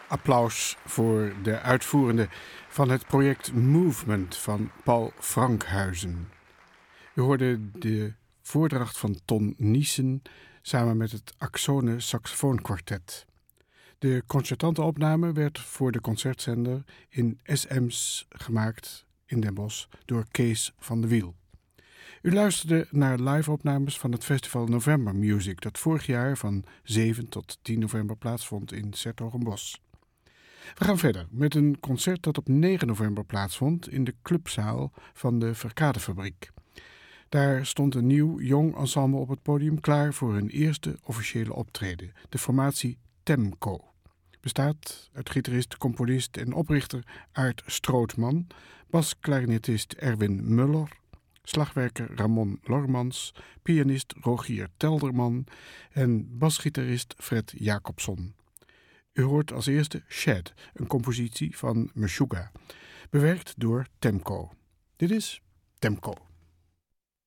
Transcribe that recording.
Applaus voor de uitvoerende van het project Movement van Paul Frankhuizen. U hoorde de voordracht van Ton Niesen samen met het Axone Saxofoonkwartet. De concertante opname werd voor de concertzender in SM's gemaakt in Den Bosch door Kees van de Wiel. U luisterde naar live-opnames van het festival November Music dat vorig jaar van 7 tot 10 november plaatsvond in 's-Hertogenbosch. We gaan verder met een concert dat op 9 november plaatsvond in de clubzaal van de Verkadefabriek. Daar stond een nieuw, jong ensemble op het podium klaar voor hun eerste officiële optreden, de formatie Temco. Bestaat uit gitarist, componist en oprichter Aart Strootman, basklarinetist Erwin Muller, slagwerker Ramon Lormans, pianist Rogier Telderman en basgitarist Fred Jacobson. U hoort als eerste Shed, een compositie van Meshuggah, bewerkt door Temco. Dit is Temco.